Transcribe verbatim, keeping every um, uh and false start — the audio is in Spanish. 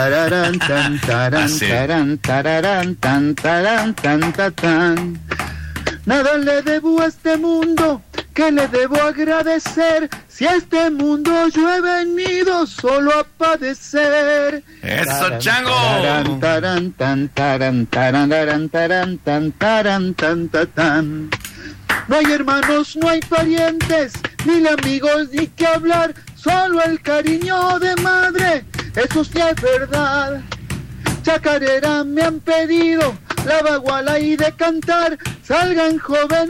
Tararán, tan, tarán, Así. tarán, tararán, tan, tarán, tan, ta, tan. Nada le debo a este mundo, que le debo agradecer. Si a este mundo yo he venido solo a padecer. ¡Eso, chango! Tarán, tarán, tan, tarán, tarán, tarán, tarán, tan, tarán, tan, ta, tan. No hay hermanos, no hay parientes, ni amigos, ni que hablar. Solo el cariño de madre, eso sí es verdad. Chacarera me han pedido, la baguala y de cantar. Salgan jóvenes